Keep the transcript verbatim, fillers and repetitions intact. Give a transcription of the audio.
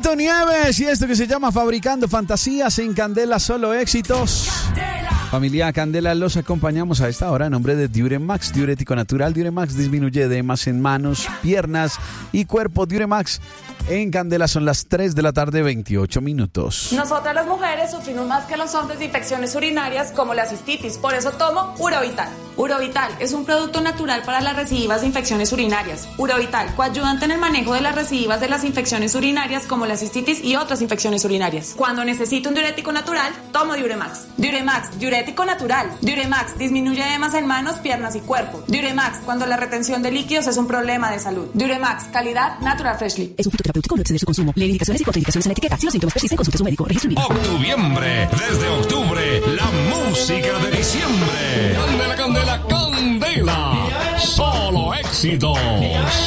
Tito Nieves y esto que se llama Fabricando Fantasías en Candela, solo éxitos. Familia Candela, los acompañamos a esta hora en nombre de Diuremax, diurético natural. Diuremax disminuye edemas en manos, piernas y cuerpo. Diuremax en Candela son las tres de la tarde, veintiocho minutos. Nosotras las mujeres sufrimos más que los hombres de infecciones urinarias como la cistitis, por eso tomo Urovital. Urovital es un producto natural para las recidivas de infecciones urinarias. Urovital, coayudante en el manejo de las recidivas de las infecciones urinarias como la cistitis y otras infecciones urinarias. Cuando necesito un diurético natural, tomo Diuremax. Diuremax, diurético natural. Diuremax disminuye edemas en manos, piernas y cuerpo. Diuremax, cuando la retención de líquidos es un problema de salud. Diuremax, calidad Natural Freshly. Es un fitoterapéutico, no exceder su consumo. Lee indicaciones y contraindicaciones en la etiqueta. Si los síntomas persisten, consulte a su médico. Registro en Octubiembre, desde octubre, la música de diciembre. Candela, candela, candela. Solo éxitos.